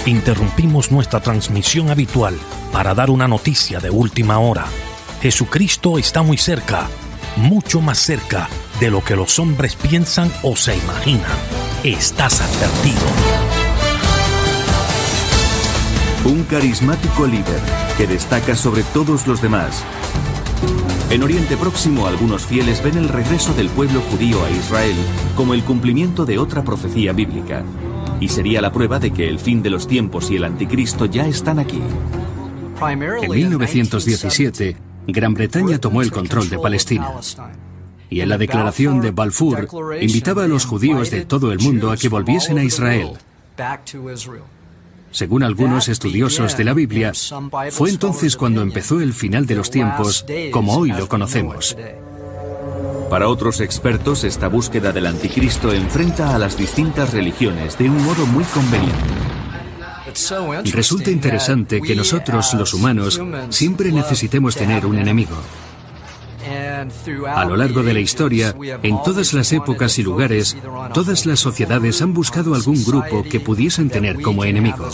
Interrumpimos nuestra transmisión habitual para dar una noticia de última hora. Jesucristo está muy cerca, mucho más cerca de lo que los hombres piensan o se imaginan. Estás advertido. Un carismático líder que destaca sobre todos los demás. En Oriente Próximo, algunos fieles ven el regreso del pueblo judío a Israel como el cumplimiento de otra profecía bíblica. Y sería la prueba de que el fin de los tiempos y el anticristo ya están aquí. En 1917, Gran Bretaña tomó el control de Palestina. Y en la declaración de Balfour, invitaba a los judíos de todo el mundo a que volviesen a Israel. Según algunos estudiosos de la Biblia, fue entonces cuando empezó el final de los tiempos, como hoy lo conocemos. Para otros expertos, esta búsqueda del anticristo enfrenta a las distintas religiones de un modo muy conveniente. Resulta interesante que nosotros, los humanos, siempre necesitemos tener un enemigo. A lo largo de la historia, en todas las épocas y lugares, todas las sociedades han buscado algún grupo que pudiesen tener como enemigo.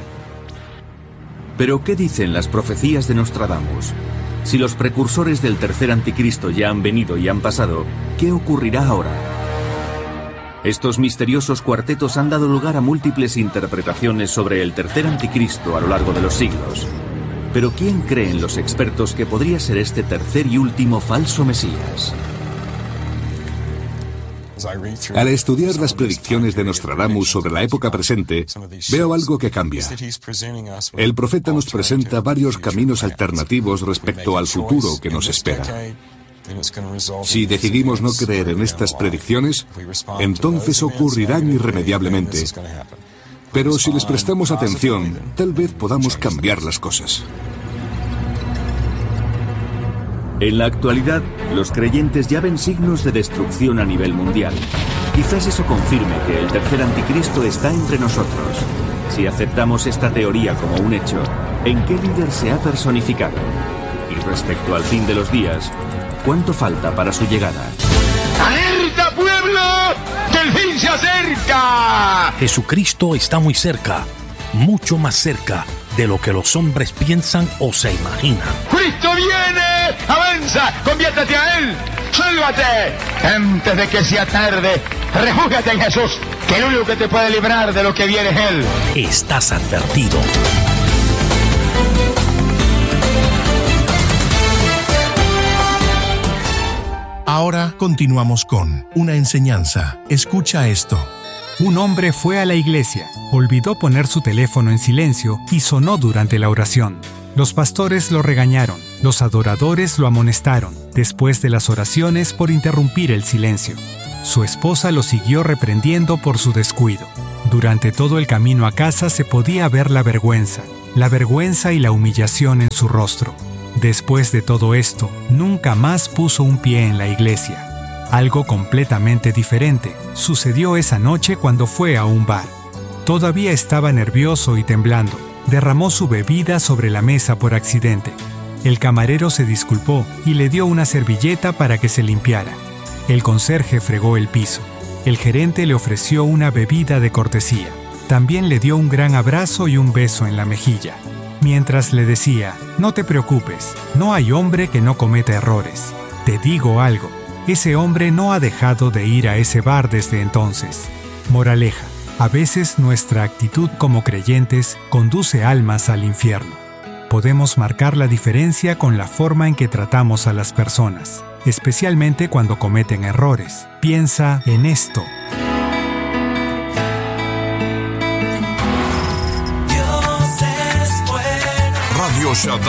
Pero, ¿qué dicen las profecías de Nostradamus? Si los precursores del tercer anticristo ya han venido y han pasado, ¿qué ocurrirá ahora? Estos misteriosos cuartetos han dado lugar a múltiples interpretaciones sobre el tercer anticristo a lo largo de los siglos. Pero ¿quién creen los expertos que podría ser este tercer y último falso Mesías? Al estudiar las predicciones de Nostradamus sobre la época presente, veo algo que cambia. El profeta nos presenta varios caminos alternativos respecto al futuro que nos espera. Si decidimos no creer en estas predicciones, entonces ocurrirán irremediablemente. Pero si les prestamos atención, tal vez podamos cambiar las cosas. En la actualidad, los creyentes ya ven signos de destrucción a nivel mundial. Quizás eso confirme que el tercer anticristo está entre nosotros. Si aceptamos esta teoría como un hecho, ¿en qué líder se ha personificado? Y respecto al fin de los días, ¿cuánto falta para su llegada? ¡Alerta, pueblo! ¡Que el fin se acerca! Jesucristo está muy cerca, mucho más cerca de lo que los hombres piensan o se imaginan. ¡Cristo viene! ¡Avanza! ¡Conviértete a Él! ¡Sálvate! Antes de que sea tarde, refúgiate en Jesús, que el único que te puede librar de lo que viene es Él. Estás advertido. Ahora continuamos con una enseñanza. Escucha esto. Un hombre fue a la iglesia, olvidó poner su teléfono en silencio y sonó durante la oración. Los pastores lo regañaron, los adoradores lo amonestaron, después de las oraciones por interrumpir el silencio. Su esposa lo siguió reprendiendo por su descuido. Durante todo el camino a casa se podía ver la vergüenza y la humillación en su rostro. Después de todo esto, nunca más puso un pie en la iglesia. Algo completamente diferente sucedió esa noche cuando fue a un bar. Todavía estaba nervioso y temblando. Derramó su bebida sobre la mesa por accidente. El camarero se disculpó y le dio una servilleta para que se limpiara. El conserje fregó el piso. El gerente le ofreció una bebida de cortesía. También le dio un gran abrazo y un beso en la mejilla, mientras le decía: no te preocupes, no hay hombre que no cometa errores. Te digo algo, ese hombre no ha dejado de ir a ese bar desde entonces. Moraleja: a veces nuestra actitud como creyentes conduce almas al infierno. Podemos marcar la diferencia con la forma en que tratamos a las personas, especialmente cuando cometen errores. Piensa en esto. Radio Shaddai